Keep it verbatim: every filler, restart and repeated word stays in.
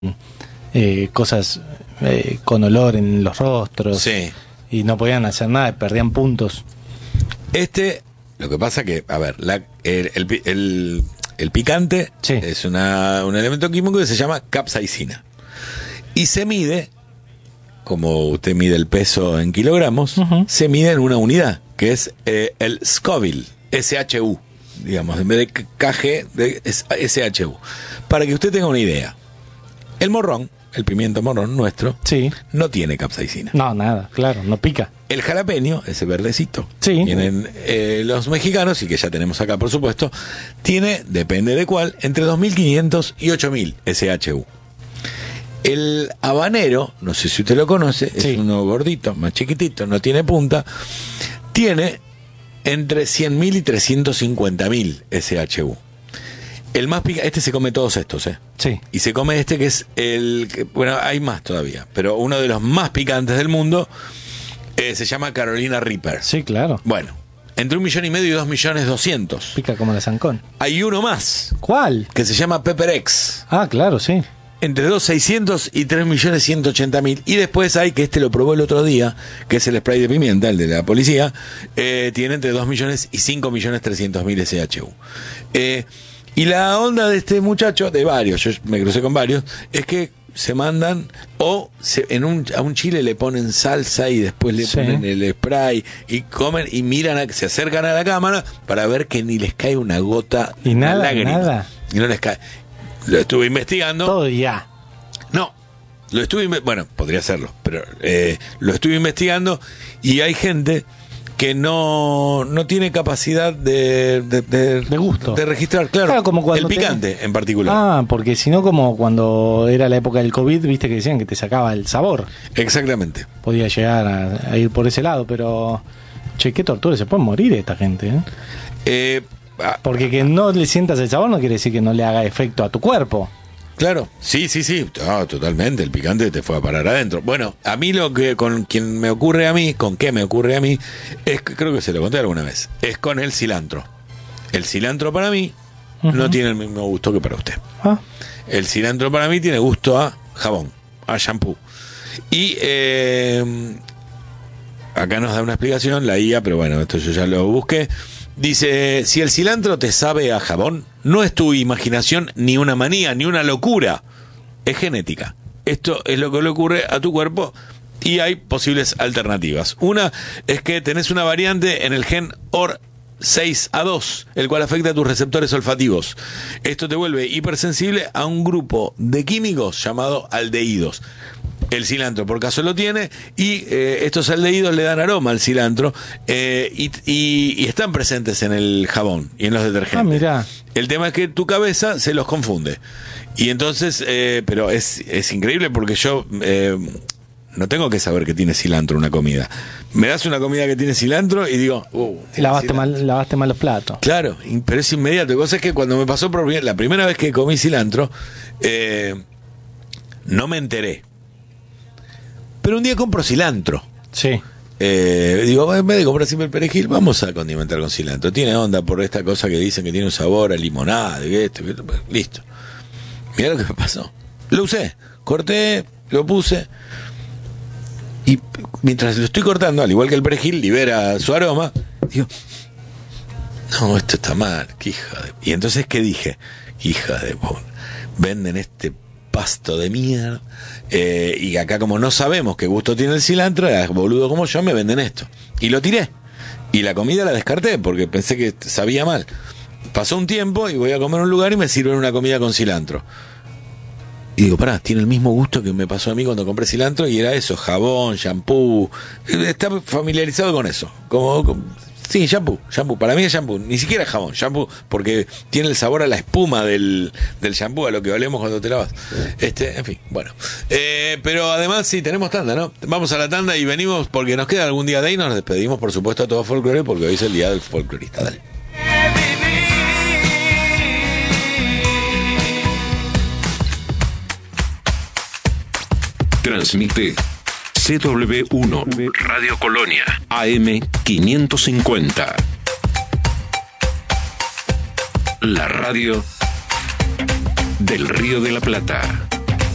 eh, cosas eh, con olor en los rostros. Sí. Y no podían hacer nada, perdían puntos. Este, lo que pasa que, a ver, la, el, el, el, el picante sí. es una, un elemento químico que se llama capsaicina. Y se mide, como usted mide el peso en kilogramos, uh-huh. se mide en una unidad, que es eh, el Scoville, S H U, digamos, en vez de K G, de S H U. Para que usted tenga una idea, el morrón, el pimiento morrón nuestro, sí. no tiene capsaicina. No, nada, claro, no pica. El jalapeño, ese verdecito, sí. tienen eh, los mexicanos, y que ya tenemos acá por supuesto, tiene, depende de cuál, entre dos mil quinientos y ocho mil S H U. El habanero, no sé si usted lo conoce, sí. es uno gordito, más chiquitito, no tiene punta, tiene entre cien mil y trescientos cincuenta mil S H U. El más picante, este se come todos estos, ¿eh? Sí. Y se come este que es el, que, bueno, hay más todavía, pero uno de los más picantes del mundo eh, se llama Carolina Reaper. Sí, claro. Bueno, entre un millón y medio y dos millones doscientos. Pica como la zancón. Hay uno más. ¿Cuál? Que se llama Pepper X. Ah, claro, sí. Entre dos millones seiscientos y tres millones ciento ochenta mil. Y después hay, que este lo probó el otro día, que es el spray de pimienta, el de la policía, eh, tiene entre dos millones y cinco millones trescientos mil S H U. Eh, y la onda de este muchacho, de varios, yo me crucé con varios, es que se mandan, o se, en un, a un chile le ponen salsa y después le sí. ponen el spray y comen y miran, a, se acercan a la cámara para ver que ni les cae una gota, y nada, una lágrima, nada. Y no les cae. Lo estuve investigando. Todo ya. No, lo estuve, bueno, podría hacerlo, pero eh, lo estuve investigando y hay gente que no, no tiene capacidad de, de, de, de gusto. De registrar, claro, claro como cuando el picante te... en particular. Ah, porque si no, como cuando era la época del COVID, viste que decían que te sacaba el sabor. Exactamente. Podía llegar a, a ir por ese lado, pero che, qué tortura, se pueden morir esta gente, ¿eh? Eh, Porque que no le sientas el sabor no quiere decir que no le haga efecto a tu cuerpo. Claro, sí, sí, sí, no, totalmente, el picante te fue a parar adentro. Bueno, a mí lo que, con quien me ocurre a mí, con qué me ocurre a mí, es, creo que se lo conté alguna vez, es con el cilantro. El cilantro para mí uh-huh. no tiene el mismo gusto que para usted. ¿Ah? El cilantro para mí tiene gusto a jabón, a shampoo. Y eh, acá nos da una explicación, la I A, pero bueno, esto yo ya lo busqué. Dice, si el cilantro te sabe a jabón, no es tu imaginación ni una manía, ni una locura, es genética. Esto es lo que le ocurre a tu cuerpo y hay posibles alternativas. Una es que tenés una variante en el gen O R seis A dos, el cual afecta a tus receptores olfativos. Esto te vuelve hipersensible a un grupo de químicos llamado aldehídos. El cilantro por caso lo tiene y eh, estos aldehídos le dan aroma al cilantro eh, y, y, y están presentes en el jabón y en los detergentes. Ah, mirá. El tema es que tu cabeza se los confunde y entonces, eh, pero es, es increíble porque yo eh, no tengo que saber que tiene cilantro una comida. Me das una comida que tiene cilantro y digo, uh, lavaste mal, lavaste mal los platos. Claro, pero es inmediato. La cosa es que cuando me pasó por la primera vez que comí cilantro, eh, no me enteré. Pero un día compro cilantro. Sí. Eh, digo, en vez de comprar siempre el perejil, vamos a condimentar con cilantro. Tiene onda por esta cosa que dicen que tiene un sabor a limonada, y esto, y esto. Listo. Mirá lo que me pasó. Lo usé, corté, lo puse. Y mientras lo estoy cortando, al igual que el perejil, libera su aroma. Digo, no, esto está mal, que hija de... Y entonces, ¿qué dije? Hija de... Venden este pasto de mierda. Eh, y acá como no sabemos qué gusto tiene el cilantro, boludo como yo, me venden esto. Y lo tiré. Y la comida la descarté porque pensé que sabía mal. Pasó un tiempo y voy a comer a un lugar y me sirven una comida con cilantro. Y digo, pará, tiene el mismo gusto que me pasó a mí cuando compré cilantro y era eso, jabón, shampoo. Está familiarizado con eso. Como, como sí, shampoo, shampoo. Para mí es shampoo, ni siquiera jabón, shampoo, porque tiene el sabor a la espuma del, del shampoo, a lo que olemos cuando te lavas. Este, en fin, bueno. Eh, pero además sí, tenemos tanda, ¿no? Vamos a la tanda y venimos porque nos queda algún día de ahí. Nos despedimos, por supuesto, a todo folclore porque hoy es el día del folclorista. Dale. Transmite C W uno Radio Colonia A M quinientos cincuenta. La radio del Río de la Plata.